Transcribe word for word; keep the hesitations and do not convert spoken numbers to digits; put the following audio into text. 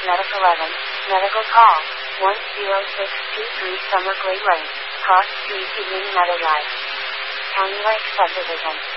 Medical eleven. Medical call. one zero six two three Summer Glade Lane. Cross Street, Evening Meadow Drive. County Lake Subdivision.